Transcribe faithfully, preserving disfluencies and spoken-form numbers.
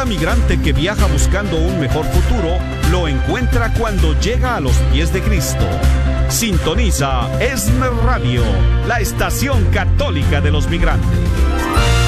migrante que viaja buscando un mejor futuro lo encuentra cuando llega a los pies de Cristo. Sintoniza ESME Radio, la estación católica de los migrantes.